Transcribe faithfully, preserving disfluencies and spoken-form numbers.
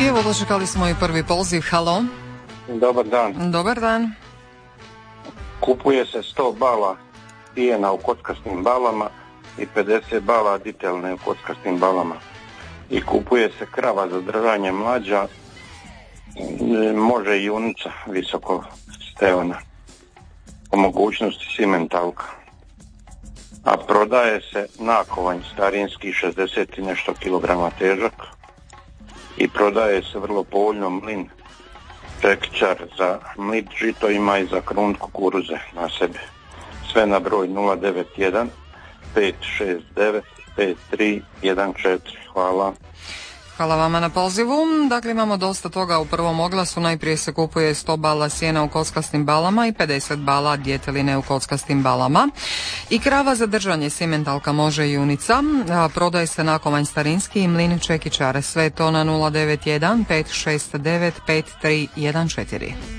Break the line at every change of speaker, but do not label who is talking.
evo dočekali smo i prvi poziv. Halo.
Dobar dan.
Dobar dan.
Kupuje se sto bala pijena u kockastim balama i pedeset bala ditelne u kockastim balama. I kupuje se krava za držanje mlađa, može i junica visoko steona, po mogućnosti simentalka. A prodaje se nakovanj starinski šezdeset i nešto kilograma težak i prodaje se vrlo povoljno mlin čekičar za mlit žito ima i za krun kukuruze na sebi. Sve na broj nula devet jedan pet šest devet pet tri jedan četiri. Hvala.
Hvala vama na pozivu. Dakle, imamo dosta toga u prvom oglasu. Najprije se kupuje sto bala sjena u kockastim balama i pedeset bala djeteline u kockastim balama. I krava za držanje simentalka može i junica. A prodaje se nakovanj starinski i mlin čekičare. Sve to na nula devet jedan pet šest devet pet tri jedan četiri.